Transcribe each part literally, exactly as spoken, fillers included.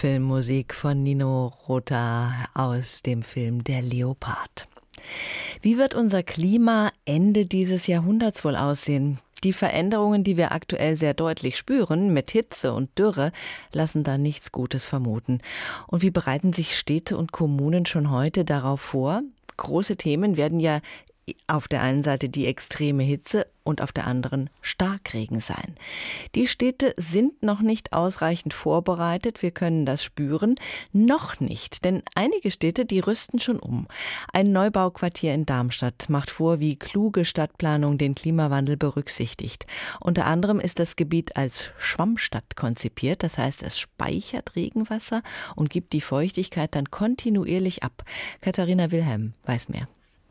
Filmmusik von Nino Rota aus dem Film Der Leopard. Wie wird unser Klima Ende dieses Jahrhunderts wohl aussehen? Die Veränderungen, die wir aktuell sehr deutlich spüren, mit Hitze und Dürre, lassen da nichts Gutes vermuten. Und wie bereiten sich Städte und Kommunen schon heute darauf vor? Große Themen werden ja auf der einen Seite die extreme Hitze und auf der anderen Starkregen sein. Die Städte sind noch nicht ausreichend vorbereitet, wir können das spüren. Noch nicht, denn einige Städte, die rüsten schon um. Ein Neubauquartier in Darmstadt macht vor, wie kluge Stadtplanung den Klimawandel berücksichtigt. Unter anderem ist das Gebiet als Schwammstadt konzipiert, das heißt, es speichert Regenwasser und gibt die Feuchtigkeit dann kontinuierlich ab. Katharina Wilhelm weiß mehr.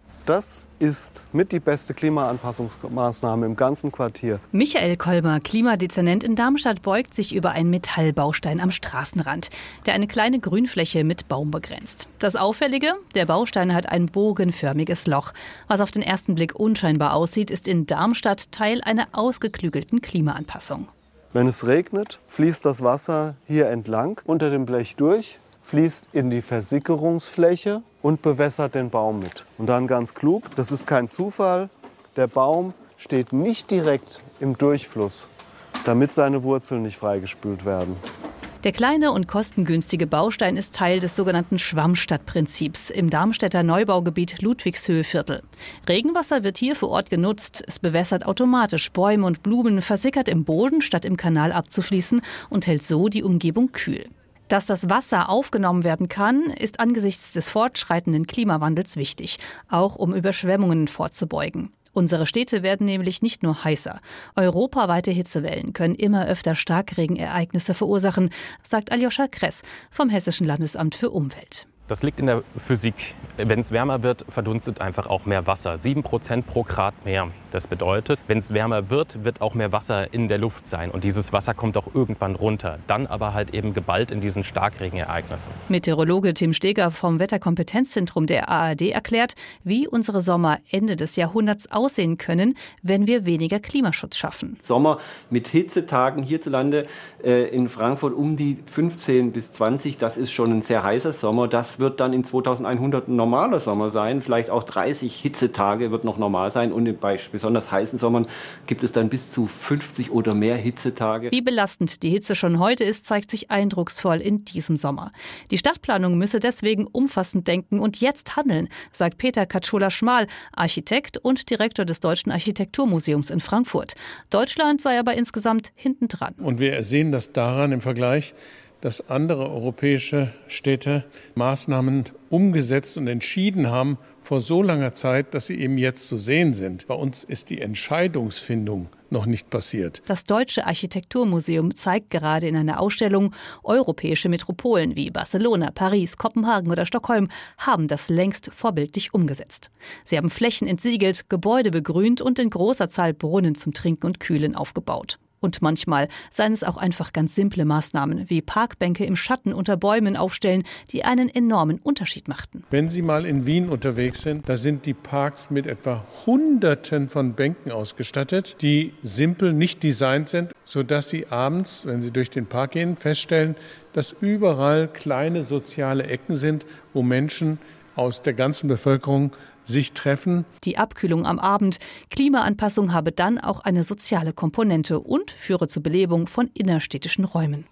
Das ist mit die beste Klimaanpassungsmaßnahme im ganzen Quartier. Michael Kolmer, Klimadezernent in Darmstadt, beugt sich über einen Metallbaustein am Straßenrand, der eine kleine Grünfläche mit Baum begrenzt. Das Auffällige? Der Baustein hat ein bogenförmiges Loch. Was auf den ersten Blick unscheinbar aussieht, ist in Darmstadt Teil einer ausgeklügelten Klimaanpassung. Wenn es regnet, fließt das Wasser hier entlang unter dem Blech durch, fließt in die Versickerungsfläche und bewässert den Baum mit. Und dann ganz klug, das ist kein Zufall, der Baum steht nicht direkt im Durchfluss, damit seine Wurzeln nicht freigespült werden. Der kleine und kostengünstige Baustein ist Teil des sogenannten Schwammstadtprinzips im Darmstädter Neubaugebiet Ludwigshöhe-Viertel. Regenwasser wird hier vor Ort genutzt, es bewässert automatisch Bäume und Blumen, versickert im Boden, statt im Kanal abzufließen und hält so die Umgebung kühl. Dass das Wasser aufgenommen werden kann, ist angesichts des fortschreitenden Klimawandels wichtig, auch um Überschwemmungen vorzubeugen. Unsere Städte werden nämlich nicht nur heißer. Europaweite Hitzewellen können immer öfter Starkregenereignisse verursachen, sagt Aljoscha Kress vom Hessischen Landesamt für Umwelt. Das liegt in der Physik. Wenn es wärmer wird, verdunstet einfach auch mehr Wasser. sieben Prozent pro Grad mehr. Das bedeutet, wenn es wärmer wird, wird auch mehr Wasser in der Luft sein. Und dieses Wasser kommt auch irgendwann runter. Dann aber halt eben geballt in diesen Starkregenereignissen. Meteorologe Tim Steger vom Wetterkompetenzzentrum der A R D erklärt, wie unsere Sommer Ende des Jahrhunderts aussehen können, wenn wir weniger Klimaschutz schaffen. Sommer mit Hitzetagen hierzulande äh, in Frankfurt um die fünfzehn bis zwanzig. Das ist schon ein sehr heißer Sommer. Das wird dann in zweitausendeinhundert ein normaler Sommer sein. Vielleicht auch dreißig Hitzetage wird noch normal sein. Und bei besonders heißen Sommern gibt es dann bis zu fünfzig oder mehr Hitzetage. Wie belastend die Hitze schon heute ist, zeigt sich eindrucksvoll in diesem Sommer. Die Stadtplanung müsse deswegen umfassend denken und jetzt handeln, sagt Peter Katschola-Schmal, Architekt und Direktor des Deutschen Architekturmuseums in Frankfurt. Deutschland sei aber insgesamt hintendran. Und wir sehen das daran im Vergleich, dass andere europäische Städte Maßnahmen umgesetzt und entschieden haben vor so langer Zeit, dass sie eben jetzt zu sehen sind. Bei uns ist die Entscheidungsfindung noch nicht passiert. Das Deutsche Architekturmuseum zeigt gerade in einer Ausstellung, europäische Metropolen wie Barcelona, Paris, Kopenhagen oder Stockholm haben das längst vorbildlich umgesetzt. Sie haben Flächen entsiegelt, Gebäude begrünt und in großer Zahl Brunnen zum Trinken und Kühlen aufgebaut. Und manchmal seien es auch einfach ganz simple Maßnahmen, wie Parkbänke im Schatten unter Bäumen aufstellen, die einen enormen Unterschied machten. Wenn Sie mal in Wien unterwegs sind, da sind die Parks mit etwa Hunderten von Bänken ausgestattet, die simpel nicht designt sind, sodass Sie abends, wenn Sie durch den Park gehen, feststellen, dass überall kleine soziale Ecken sind, wo Menschen aus der ganzen Bevölkerung sich treffen. Die Abkühlung am Abend, Klimaanpassung habe dann auch eine soziale Komponente und führe zur Belebung von innerstädtischen Räumen.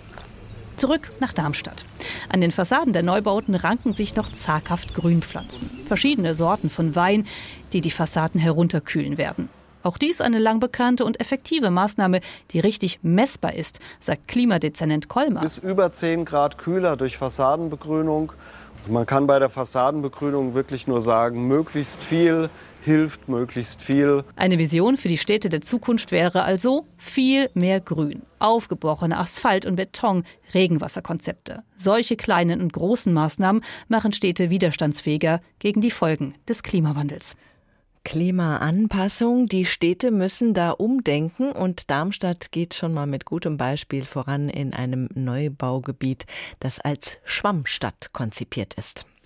Zurück nach Darmstadt. An den Fassaden der Neubauten ranken sich noch zaghaft Grünpflanzen. Verschiedene Sorten von Wein, die die Fassaden herunterkühlen werden. Auch dies eine lang bekannte und effektive Maßnahme, die richtig messbar ist, sagt Klimadezernent Kolmer. Bis über zehn Grad kühler durch Fassadenbegrünung. Also man kann bei der Fassadenbegrünung wirklich nur sagen, möglichst viel hilft möglichst viel. Eine Vision für die Städte der Zukunft wäre also viel mehr Grün, aufgebrochener Asphalt und Beton, Regenwasserkonzepte. Solche kleinen und großen Maßnahmen machen Städte widerstandsfähiger gegen die Folgen des Klimawandels. Klimaanpassung. Die Städte müssen da umdenken und Darmstadt geht schon mal mit gutem Beispiel voran in einem Neubaugebiet, das als Schwammstadt konzipiert ist.